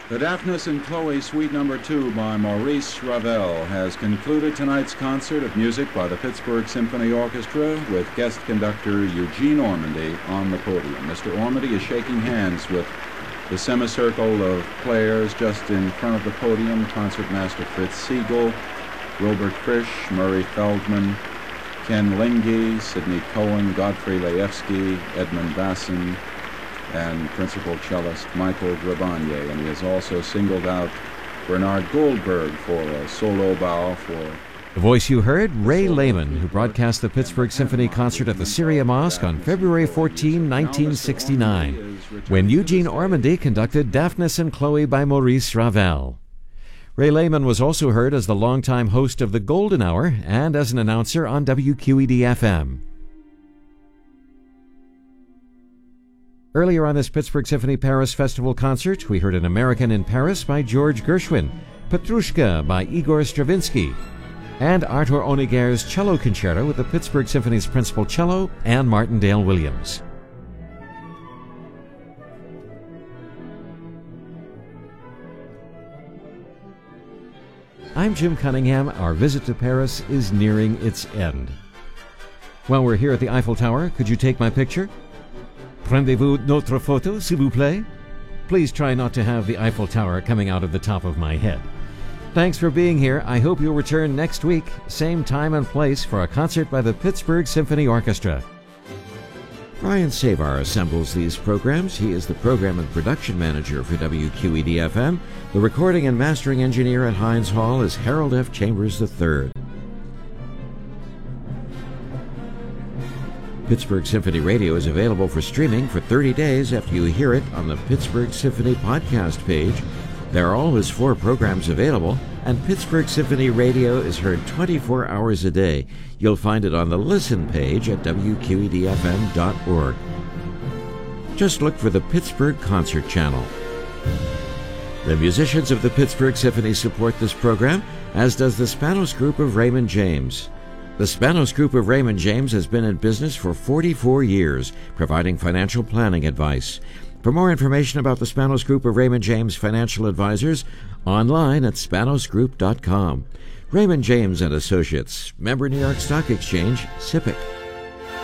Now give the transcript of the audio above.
The Daphnis and Chloe Suite No. 2 by Maurice Ravel has concluded tonight's concert of music by the Pittsburgh Symphony Orchestra with guest conductor Eugene Ormandy on the podium. Mr. Ormandy is shaking hands with the semicircle of players just in front of the podium: Concertmaster Fritz Siegel, Wilbert Frisch, Murray Feldman, Ken Linge, Sidney Cohen, Godfrey Laevsky, Edmund Basson, and principal cellist Michael Grabanier. And he has also singled out Bernard Goldberg for a solo bow for... The voice you heard, Ray Lehman, who broadcast the Pittsburgh Symphony Concert at the Syria Mosque on February 14, 1969, when Eugene Ormandy conducted Daphnis and Chloe by Maurice Ravel. Ray Lehman was also heard as the longtime host of the Golden Hour and as an announcer on WQED-FM. Earlier on this Pittsburgh Symphony Paris Festival concert, we heard An American in Paris by George Gershwin, Petrushka by Igor Stravinsky, and Arthur Honegger's Cello Concerto with the Pittsburgh Symphony's principal cello, Anne Martindale Williams. I'm Jim Cunningham. Our visit to Paris is nearing its end. While we're here at the Eiffel Tower, could you take my picture? Prendez-vous notre photo, s'il vous plaît? Please try not to have the Eiffel Tower coming out of the top of my head. Thanks for being here. I hope you'll return next week, same time and place, for a concert by the Pittsburgh Symphony Orchestra. Brian Savar assembles these programs. He is the program and production manager for WQED-FM. The recording and mastering engineer at Heinz Hall is Harold F. Chambers III. Pittsburgh Symphony Radio is available for streaming for 30 days after you hear it on the Pittsburgh Symphony podcast page. There are always 4 programs available, and Pittsburgh Symphony Radio is heard 24 hours a day. You'll find it on the Listen page at WQEDFM.org. Just look for the Pittsburgh Concert Channel. The musicians of the Pittsburgh Symphony support this program, as does the Spanos Group of Raymond James. The Spanos Group of Raymond James has been in business for 44 years, providing financial planning advice. For more information about the Spanos Group of Raymond James Financial Advisors, online at spanosgroup.com. Raymond James and Associates, member New York Stock Exchange, SIPC.